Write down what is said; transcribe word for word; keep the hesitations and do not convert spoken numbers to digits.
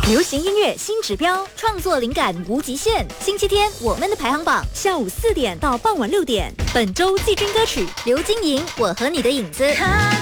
流行音乐新指标，创作灵感无极限。星期天我们的排行榜，下午四点到傍晚六点。本周季军歌曲刘金莹《我和你的影子》。